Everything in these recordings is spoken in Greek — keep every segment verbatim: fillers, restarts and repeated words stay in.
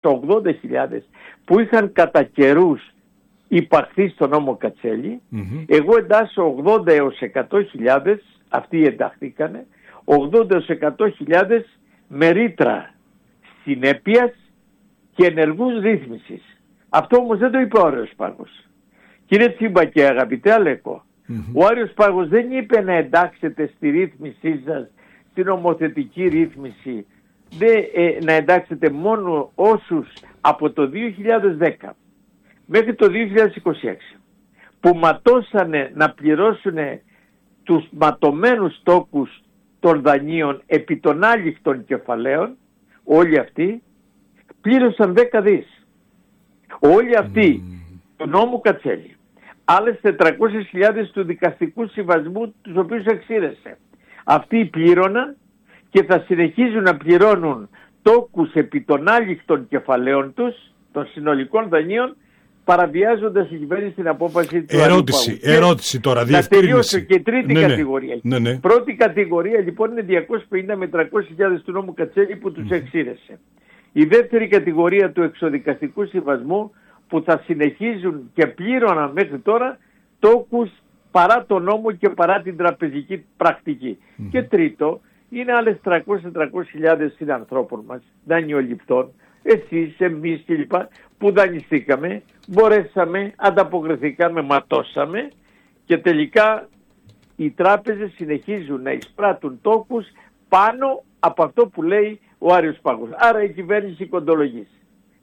ογδόντα χιλιάδες που είχαν κατά καιρούς υπαχθεί στον νόμο Κατσέλη, mm-hmm. εγώ εντάσσω ογδόντα έως εκατό χιλιάδες, αυτοί ενταχθήκανε, ογδόντα έως εκατό χιλιάδες με ρήτρα συνέπειας και ενεργούς ρύθμισης. Αυτό όμως δεν το είπε ο Άριος Πάγος. Κύριε Τσίμπα και αγαπητέ Αλέκο, mm-hmm. ο Άριος Πάγος δεν είπε να εντάξετε στη ρύθμισή σας, στην νομοθετική ρύθμιση, δε, ε, να εντάξετε μόνο όσους από το δύο χιλιάδες δέκα μέχρι το δύο χιλιάδες είκοσι έξι που ματώσανε να πληρώσουν τους ματωμένους τόκους των δανείων επί των άλικτων κεφαλαίων, όλοι αυτοί πλήρωσαν δέκα δις. Όλοι αυτοί mm. του νόμου Κατσέλη, άλλες τετρακόσιες χιλιάδες του δικαστικού συμβασμού τους οποίους εξήρεσε, αυτοί πλήρωναν και θα συνεχίζουν να πληρώνουν τόκους επί των άλικτων κεφαλαίων τους, των συνολικών δανείων, παραβιάζοντας η κυβέρνηση την απόφαση του ερώτηση, Αρίου ερώτηση τώρα, διευκρίνηση. Θα τελειώσω και τρίτη ναι, κατηγορία. Ναι, ναι. Πρώτη κατηγορία λοιπόν είναι διακόσιες πενήντα με τριακόσιες χιλιάδες του νόμου Κατσέλη που τους mm. εξήρεσε. Η δεύτερη κατηγορία του εξοδικαστικού συμβασμού που θα συνεχίζουν και πλήρωναν μέχρι τώρα τόκους παρά τον νόμο και παρά την τραπεζική πρακτική. Mm. Και τρίτο, είναι άλλες τριακόσιες με τετρακόσιες χιλιάδες συνανθρώπων μας, δανειοληπτών, εσείς, εμείς κλπ. Που δανειστήκαμε, μπορέσαμε, ανταποκριθήκαμε, ματώσαμε και τελικά οι τράπεζες συνεχίζουν να εισπράττουν τόκους πάνω από αυτό που λέει ο Άριος Πάγος. Άρα η κυβέρνηση κοντολογής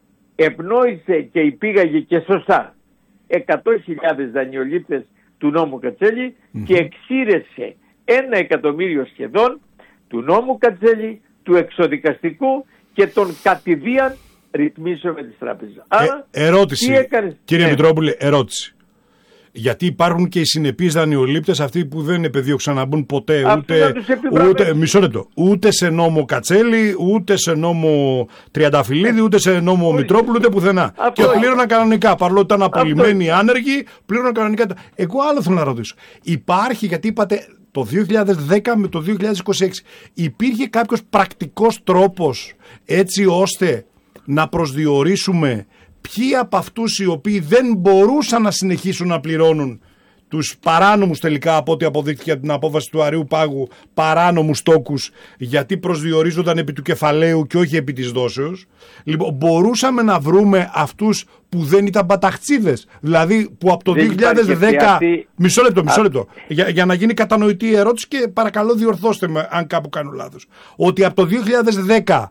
ευνόησε και υπήγαγε και σωστά εκατό χιλιάδες δανειολήπτες του νόμου Κατσέλη mm-hmm. και εξήρεσε ένα εκατομμύριο σχεδόν του νόμου Κατσέλη, του εξοδικαστικού και των κατηδίαν ρυθμίσεων με τις τράπεζες. Άρα, ε, ερώτηση, έκανες... κύριε ναι. Μητρόπουλε, ερώτηση. Γιατί υπάρχουν και οι συνεπείς δανειολήπτες, αυτοί που δεν επεδίωξαν να μπουν ποτέ ούτε, ούτε, μισό λεπτό, ούτε σε νόμο Κατσέλη, ούτε σε νόμο Τριανταφυλλίδη, ούτε σε νόμο Μητρόπουλου, ούτε πουθενά. Αυτό και πλήρωναν κανονικά. Παρόλο ότι ήταν απολυμμένοι άνεργοι, πλήρωναν κανονικά. Εγώ άλλο θέλω να ρωτήσω. Υπάρχει, γιατί είπατε το δύο χιλιάδες δέκα με το δύο χιλιάδες είκοσι έξι, υπήρχε κάποιος πρακτικός τρόπος έτσι ώστε να προσδιορίσουμε ποιοι από αυτούς οι οποίοι δεν μπορούσαν να συνεχίσουν να πληρώνουν τους παράνομους, τελικά από ό,τι αποδείχθηκε από την απόφαση του Αρείου Πάγου, παράνομους τόκους, γιατί προσδιορίζονταν επί του κεφαλαίου και όχι επί της δόσεως. Λοιπόν, μπορούσαμε να βρούμε αυτούς που δεν ήταν παταχτσίδες, δηλαδή που από το δεν δύο χιλιάδες δέκα... Αυτή... Μισό λεπτό, μισό λεπτό, για, για να γίνει κατανοητή η ερώτηση και παρακαλώ διορθώστε με αν κάπου κάνω λάθος. Ότι από το δύο χιλιάδες δέκα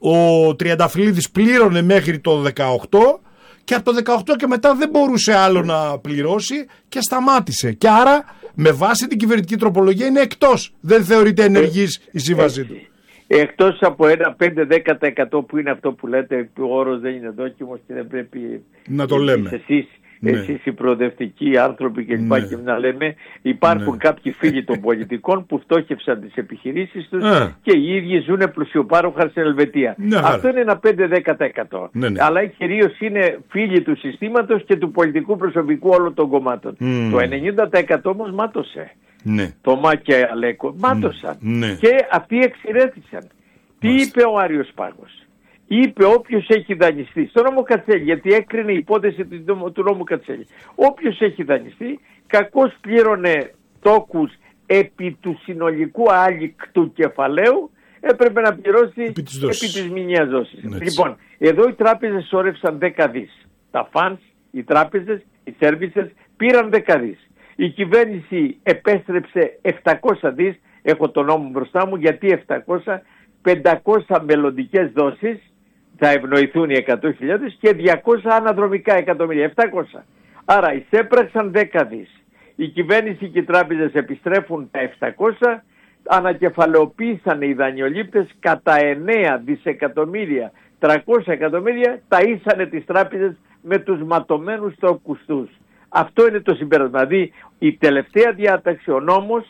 ο Τριανταφυλλίδης πλήρωνε μέχρι το δεκαοκτώ και από το δεκαοκτώ και μετά δεν μπορούσε άλλο να πληρώσει και σταμάτησε. Και άρα με βάση την κυβερνητική τροπολογία είναι εκτός. Δεν θεωρείται ενεργής η σύμβασή του. Εκτός από ένα πέντε με δέκα τοις εκατό που είναι αυτό που λέτε, ο όρος δεν είναι δόκιμος και δεν πρέπει να το λέμε. Εσείς, ναι. εσείς οι προοδευτικοί άνθρωποι και λοιπά ναι. και να λέμε, υπάρχουν ναι. κάποιοι φίλοι των πολιτικών που φτώχευσαν τις επιχειρήσεις τους ναι. και οι ίδιοι ζουν πλουσιοπάροχα στην Ελβετία. Ναι, αυτό άρα. είναι ένα πέντε με δέκα τοις εκατό. Ναι, ναι. Αλλά κυρίως είναι φίλοι του συστήματος και του πολιτικού προσωπικού όλων των κομμάτων. Mm. Το ενενήντα τοις εκατό όμως μάτωσε. Ναι. Το Μα και Αλέκο μάτωσαν ναι. και αυτοί εξηρέθησαν. Τι είπε ο Άριος Πάγος? Είπε όποιος έχει δανειστεί στο νόμο Κατσέλη, γιατί έκρινε η υπόθεση του νόμου Κατσέλη, όποιος έχει δανειστεί κακώς πλήρωνε τόκους επί του συνολικού άλικτου κεφαλαίου, έπρεπε να πληρώσει επί της, επί της μηνιαίας δόσης. Λοιπόν, εδώ οι τράπεζες σώρευσαν δέκα δις. Τα φανς, οι τράπεζες, οι σέρβισες πήραν δέκα δις. Η κυβέρνηση επέστρεψε επτακόσια δις, έχω το νόμο μπροστά μου, γιατί επτακόσια, πεντακόσια μελλοντικές δόσεις θα ευνοηθούν οι εκατό χιλιάδες και διακόσια αναδρομικά εκατομμύρια, επτακόσια. Άρα εισέπραξαν δέκα δις. Η κυβέρνηση και οι τράπεζες επιστρέφουν τα επτακόσια, ανακεφαλαιοποίησαν οι δανειολήπτες κατά εννέα δισεκατομμύρια, τριακόσια εκατομμύρια, ταΐσανε τις τράπεζες με τους ματωμένους τόκους τους. Αυτό είναι το συμπέρασμα. Δηλαδή η τελευταία διάταξη, ο νόμος,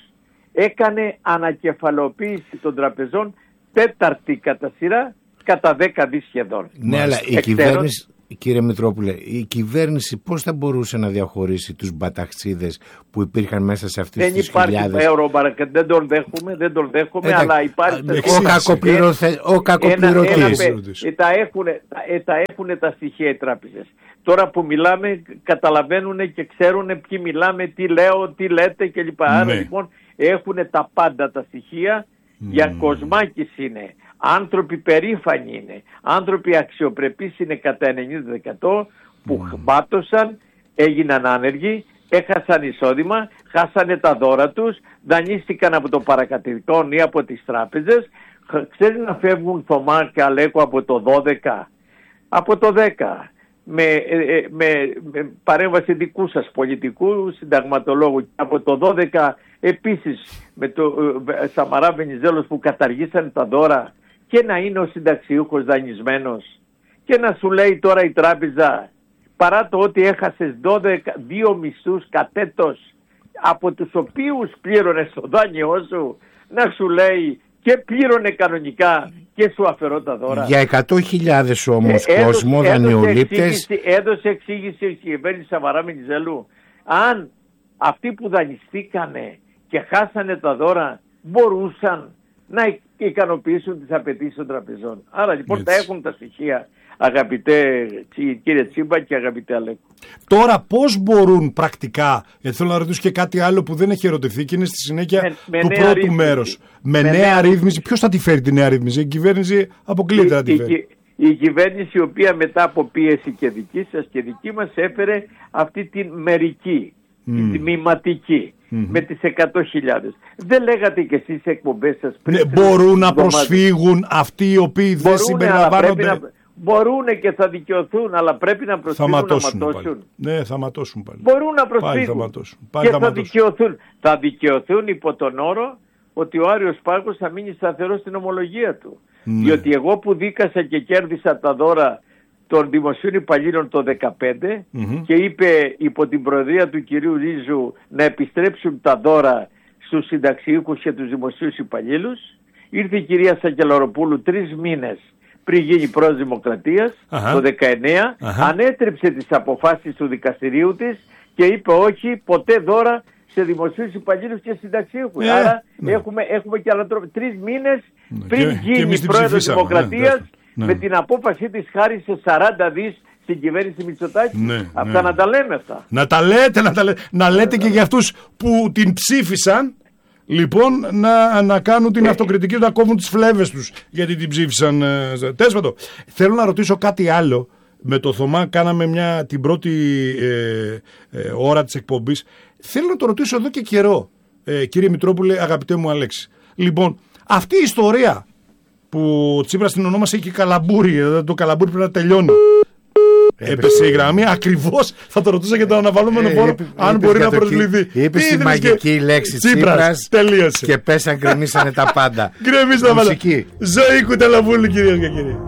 έκανε ανακεφαλαιοποίηση των τραπεζών τέταρτη κατά σειρά, κατά δέκα δις σχεδόν. Ναι, αλλά η κυβέρνηση, Κύριε Μητρόπουλε, η κυβέρνηση πώς θα μπορούσε να διαχωρίσει τους μπαταχτσίδες που υπήρχαν μέσα σε αυτές τις χιλιάδες? Δεν υπάρχει ευρώ, δεν τον δέχομαι, δεν τον δέχομαι, Έτα, αλλά υπάρχει... Ο, κακοπληρωθε, ο κακοπληρωτής. Τα έχουν τα, έχουν τα στοιχεία οι τράπεζες. Τώρα που μιλάμε καταλαβαίνουν και ξέρουν ποιοι μιλάμε, τι λέω, τι λέτε κλπ. Ναι. Άρα λοιπόν έχουν τα πάντα τα στοιχεία, mm. για κοσμάκης είναι. Άνθρωποι περήφανοι είναι, άνθρωποι αξιοπρεπείς είναι κατά ενενήντα τοις εκατό που mm. μπάτωσαν, έγιναν άνεργοι, έχασαν εισόδημα, χάσανε τα δώρα τους, δανείστηκαν από το παρακατοικικό ή από τις τράπεζες. Ξέρει να φεύγουν Θωμά και Αλέκο από το δώδεκα, από το δέκα, με, με, με παρέμβαση δικού σας πολιτικού συνταγματολόγου, από το δώδεκα επίσης με το Σαμαρά Βενιζέλος που καταργήσαν τα δώρα, και να είναι ο συνταξιούχος δανεισμένος και να σου λέει τώρα η τράπεζα, παρά το ότι έχασες δώδεκα, δύο μισθούς κατέτος από τους οποίους πλήρωνες το δάνειό σου, να σου λέει και πλήρωνε κανονικά και σου αφαιρώ τα δώρα. Για εκατό χιλιάδες όμως ε, κόσμο δανειολήπτες. Έδωσε εξήγηση η κυβέρνηση Σαμαρά Βενιζέλου. Αν αυτοί που δανειστήκανε και χάσανε τα δώρα μπορούσαν να ικανοποιήσουν τις απαιτήσεις των τραπεζών. Άρα λοιπόν έτσι τα έχουν τα στοιχεία, αγαπητέ κύριε Τσίμπα και αγαπητέ Αλέκο. Τώρα πώς μπορούν πρακτικά, γιατί θέλω να ρωτήσω και κάτι άλλο που δεν έχει ερωτηθεί και είναι στη συνέχεια με, με του πρώτου ρύθμιση. μέρους. Με, με νέα, νέα ρύθμιση, ποιος θα τη φέρει τη νέα ρύθμιση? Η κυβέρνηση αποκλείεται να τη φέρει. Η, η, η κυβέρνηση η οποία μετά από πίεση και δική σας και δική μας έφερε αυτή τη μερική, mm. τη μηματική. Mm-hmm. Με τις εκατό χιλιάδες. Δεν λέγατε και εσείς εκπομπές σας πριν? Ναι, μπορούν να προσφύγουν αυτοί οι οποίοι δεν συμπεριλαμβάνονται. Να, μπορούν και θα δικαιωθούν, αλλά πρέπει να προσφύγουν, θα ματώσουν, να ματώσουν. Ναι, θα ματώσουν πάλι. Μπορούν να προσφύγουν πάλι θα ματώσουν. Πάλι και θα, θα δικαιωθούν. Θα δικαιωθούν υπό τον όρο ότι ο Άριος Πάγος θα μείνει σταθερός στην ομολογία του. Ναι. Διότι εγώ που δίκασα και κέρδισα τα δώρα των δημοσίων υπαλλήλων το δεκαπέντε mm-hmm. και είπε υπό την προεδρία του κυρίου Ρίζου να επιστρέψουν τα δώρα στους συνταξιούχους και τους δημοσίους υπαλλήλους. Ήρθε η κυρία Σακελαροπούλου τρεις μήνες πριν γίνει πρόεδρος Δημοκρατίας uh-huh. το δεκαεννέα, uh-huh. ανέτρεψε τις αποφάσεις του δικαστηρίου της και είπε όχι ποτέ δώρα σε δημοσίους υπαλλήλους και συνταξιούχους. Yeah. Άρα yeah. έχουμε, έχουμε και άλλα τρόπο. Τρεις μήνες yeah. πριν yeah. γίνει πρόεδρος Δημοκρατίας yeah. Ναι. με την απόφαση της χάρισε σαράντα δις στην κυβέρνηση Μητσοτάκη. Ναι, αυτά ναι. να τα λέμε αυτά. Να τα λέτε, να, τα λέτε, να λέτε και για αυτούς που την ψήφισαν, λοιπόν, να, να κάνουν την αυτοκριτική, να κόβουν τις φλέβες τους γιατί την ψήφισαν. Τέσπατο. Θέλω να ρωτήσω κάτι άλλο. Με το Θωμά κάναμε μια, την πρώτη ε, ε, ώρα της εκπομπής. Θέλω να το ρωτήσω εδώ και καιρό, ε, κύριε Μητρόπουλε, αγαπητέ μου Αλέξη. Λοιπόν, αυτή η ιστορία που ο Τσίπρας την ονόμασε και καλαμπούρι, το καλαμπούρι πρέπει να τελειώνει. Έπεσε η γραμμή, ακριβώς θα το ρωτούσα για τον αναβαλλόμενο φόρο, αν μπορεί να προσληφθεί. Είπε τη μαγική λέξη Τσίπρας, τελείωσε. Και πέσαν, γκρεμίσανε τα πάντα. Γκρεμίσανε τα πάντα. Ζωή Κουτελαβούλου, κυρίες και κύριοι.